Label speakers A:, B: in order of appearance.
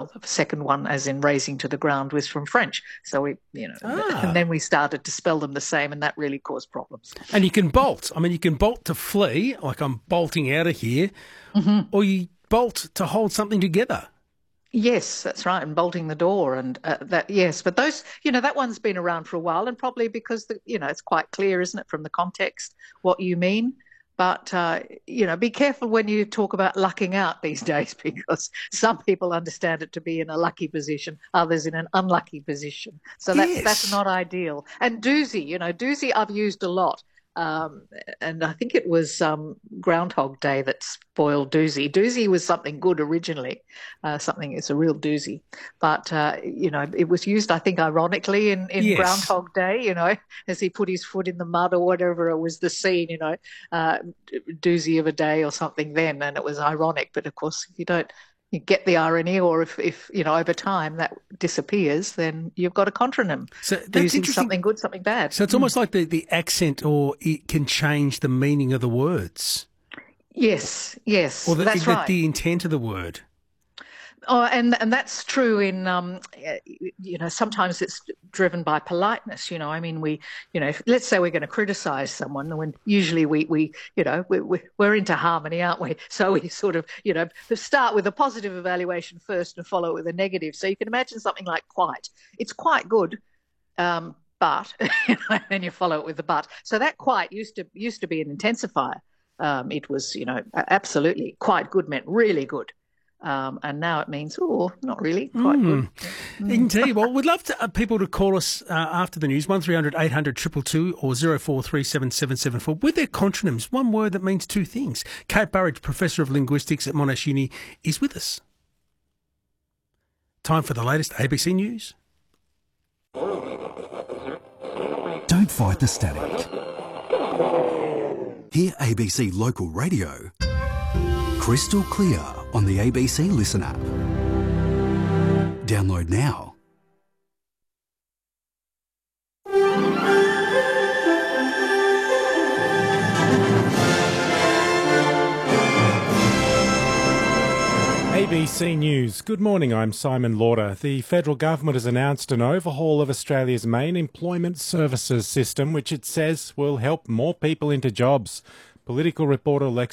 A: well, the second one, as in razing to the ground, was from French. So and then we started to spell them the same, and that really caused problems.
B: And you can bolt. I mean, you can bolt to flee, like I'm bolting out of here, or you bolt to hold something together.
A: Yes, that's right, and bolting the door and that. Yes, but those, that one's been around for a while, and probably because it's quite clear, isn't it, from the context what you mean. But be careful when you talk about lucking out these days, because some people understand it to be in a lucky position, others in an unlucky position. So that's not ideal. And doozy, doozy I've used a lot. And I think it was Groundhog Day that spoiled doozy. Doozy was something good originally. It's a real doozy. But, it was used, I think, ironically in Groundhog Day, as he put his foot in the mud or whatever. It was the scene, doozy of a day or something then. And it was ironic. But, of course, if you get the irony, or if over time that disappears, then you've got a contronym. So that's using something good, something bad.
B: So it's almost like the accent, or it can change the meaning of the words.
A: Yes,
B: or
A: that's right.
B: The intent of the word.
A: Oh, and that's true in, sometimes it's driven by politeness. I mean, let's say we're going to criticise someone, when usually we're into harmony, aren't we? So we sort of, start with a positive evaluation first and follow it with a negative. So you can imagine something like quite. It's quite good, but, and then you follow it with the but. So that quite used to be an intensifier. It was, absolutely quite good meant really good. And now it means, not really, quite good.
B: Indeed. Well, we'd love people to call us after the news, 1300 800 222 or 0437 774 with their contronyms, one word that means two things. Kate Burridge, Professor of Linguistics at Monash Uni, is with us. Time for the latest ABC News.
C: Don't fight the static. Hear ABC Local Radio crystal clear on the ABC Listen app. Download now.
D: ABC News. Good morning, I'm Simon Lauder. The federal government has announced an overhaul of Australia's main employment services system, which it says will help more people into jobs. Political reporter Lex